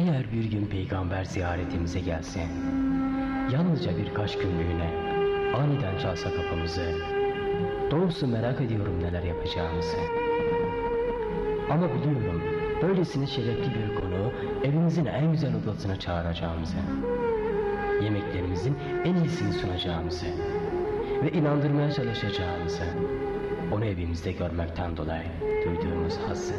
Eğer bir gün peygamber ziyaretimize gelse, yalnızca birkaç günlüğüne aniden çalsa kapımızı, doğrusu merak ediyorum neler yapacağımızı. Ama biliyorum böylesine şerefli bir konuğu evimizin en güzel odasına çağıracağımızı, yemeklerimizin en iyisini sunacağımızı ve inandırmaya çalışacağımızı, onu evimizde görmekten dolayı duyduğumuz hazzı.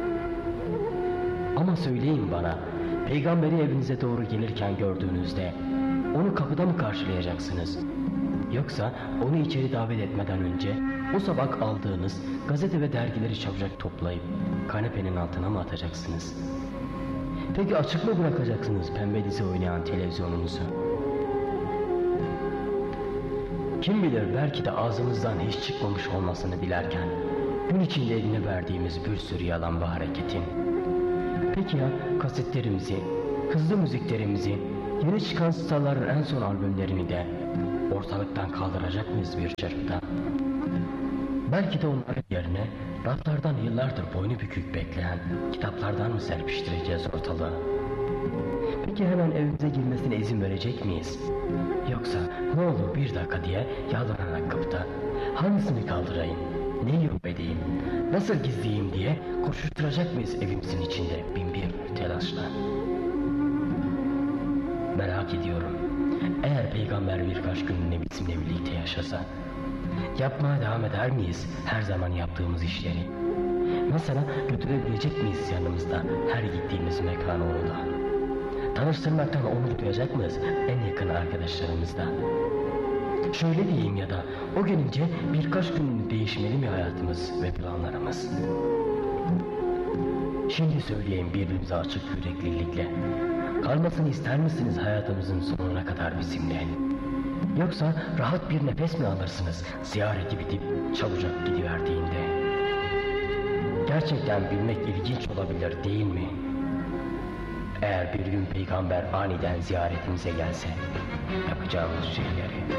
Ama söyleyin bana, peygamberi evinize doğru gelirken gördüğünüzde onu kapıda mı karşılayacaksınız? Yoksa onu içeri davet etmeden önce o sabah aldığınız gazete ve dergileri çabucak toplayıp kanepenin altına mı atacaksınız? Peki açık mı bırakacaksınız pembe dizi oynayan televizyonunuzu? Kim bilir, belki de ağzımızdan hiç çıkmamış olmasını dilerken gün içinde eline verdiğimiz bir sürü yalan ve hareketin. Peki ya kasetlerimizi, hızlı müziklerimizi, yeni çıkan starların en son albümlerini de ortalıktan kaldıracak mıyız bir çırpıda? Belki de onların yerine raflardan yıllardır boynu bükük bekleyen kitaplardan mı serpiştireceğiz ortalığı? Peki hemen evimize girmesine izin verecek miyiz? Yoksa ne olur bir dakika diye yalvararak kapıda hangisini kaldırayım, neyi yok edeyim, nasıl gizleyeyim diye koşuşturacak mıyız evimizin içinde bin bir telaşla? Merak ediyorum, eğer peygamber birkaç günlüğüne bizimle birlikte yaşasa, yapmaya devam eder miyiz her zaman yaptığımız işleri? Mesela götürebilecek miyiz yanımızda her gittiğimiz mekana onu da? Tanıştırmaktan onur duyacak mıyız en yakın arkadaşlarımızda? Şöyle diyeyim, ya da o gelince birkaç gün değişmeli mi hayatımız ve planlarımız? Şimdi söyleyeyim birbirimize açık yüreklilikle. Kalmasını ister misiniz hayatımızın sonuna kadar bizimle? Yoksa rahat bir nefes mi alırsınız ziyareti bitip çabucak gidiverdiğinde? Gerçekten bilmek ilginç olabilir değil mi? Eğer bir gün peygamber aniden ziyaretimize gelse yapacağımız şeyleri.